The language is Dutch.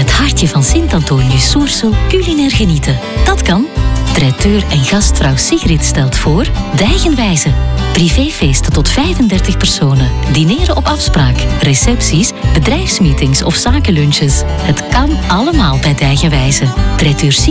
het hartje van Sint-Antonius Soersel culinair genieten. Dat kan. Traiteur en gastvrouw Sigrid stelt voor Dijgenwijze. Privéfeesten tot 35 personen. Dineren op afspraak. Recepties, bedrijfsmeetings of zakenlunches. Het kan allemaal bij Dijgenwijze. Traiteur